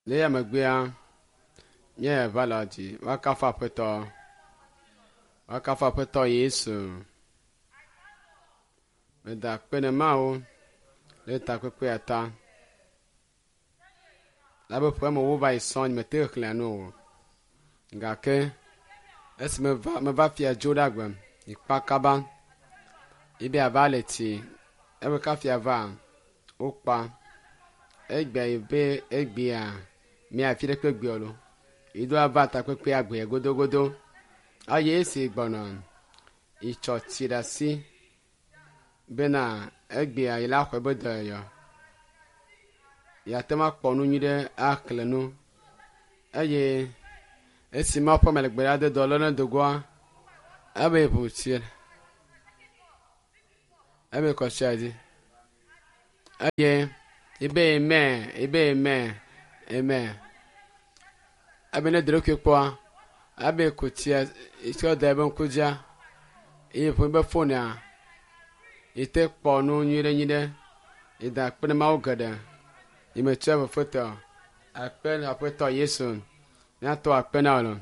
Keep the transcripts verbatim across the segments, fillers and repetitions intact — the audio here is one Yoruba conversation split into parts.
le ya megbea nye valadi wakafa aƒetɔ wakafa aƒetɔ Yesu meda kpene mawo le takpekpea ta labe ƒe me wova yi sɔ̃ nye mete xlẽ nu o gake esi meva meva fia dzo ɖe agbe ikpa kaba ibe ava le tsi ebe kafia va wokpa egbea ibe egbea mi afi ɖe kpe gbea lo ido ava takpekpea gbea godogodo aye esi gbɔnɔ itsɔ tsi ɖe asi bena egbea yi la xɔe be dɔ yɔ yate ma kpɔ nu nyui ɖe axlẽ nu eye esi ma ƒe melegbe ɖa de dɔ lɔ ne dogoa ebe ʋu tsi ebe kɔ tsia dzi eye ibe eme ibe eme eme ebe ne dro ke kpɔa ebe ko tsia itsɔ da ebe ŋkudzia eye ʋu be fonia ite kpɔ nu nyui ɖe nyui ɖe ida kpene mawo geɖe imetsɔ ebe fotɔ akpe aƒetɔ Yesu miatɔ akpe na wo lo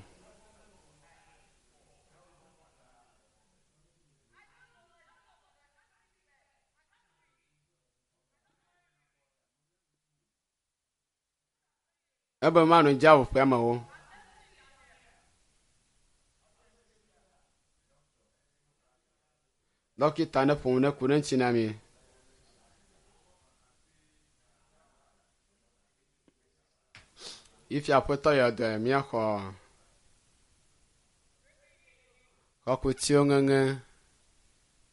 ebe manu dzawo ƒe amewo dɔkita ne ƒo ne ku ne ŋtsi na mi ifia aƒetɔ yɔ dɔ miaxɔ xɔkutiwo ŋeŋe